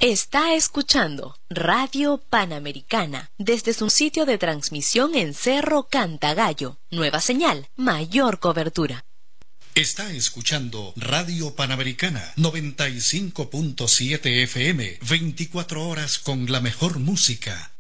Está escuchando Radio Panamericana desde su sitio de transmisión en Cerro Cantagallo. Nueva señal, mayor cobertura. Está escuchando Radio Panamericana 95.7 FM, 24 horas con la mejor música.